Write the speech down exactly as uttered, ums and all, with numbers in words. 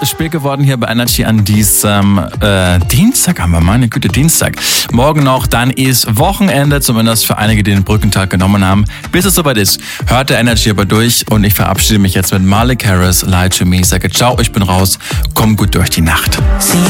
spät geworden hier bei Energy an diesem äh, Dienstag, haben wir meine Güte, Dienstag. Morgen noch, dann ist Wochenende, zumindest für einige, die den Brückentag genommen haben. Bis es soweit ist, hört der Energy aber durch und ich verabschiede mich jetzt mit Malik Harris, Lie to Me. Sage ciao, ich bin raus, komm gut durch die Nacht. See